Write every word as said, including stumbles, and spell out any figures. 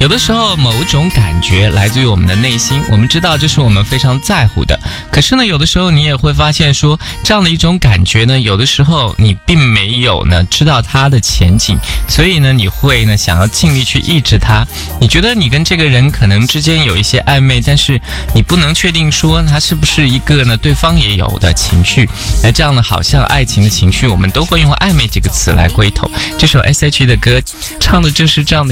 有的时候某种感觉来自于我们的内心，我们知道这是我们非常在乎的，可是呢有的时候你也会发现说，这样的一种感觉呢，有的时候你并没有呢知道它的前景，所以呢你会呢想要尽力去抑制它。你觉得你跟这个人可能之间有一些暧昧，但是你不能确定说他是不是一个呢对方也有的情绪。那这样呢好像爱情的情绪我们都会用暧昧这个词来归头。这首 S H E 的歌唱的就是这样的